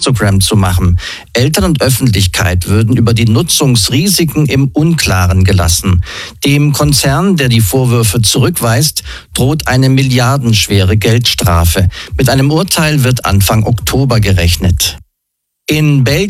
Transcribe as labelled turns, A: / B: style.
A: Instagram zu machen. Eltern und Öffentlichkeit würden über die Nutzungsrisiken im Unklaren gelassen. Dem Konzern, der die Vorwürfe zurückweist, droht eine milliardenschwere Geldstrafe. Mit einem Urteil wird Anfang Oktober gerechnet. In Belgien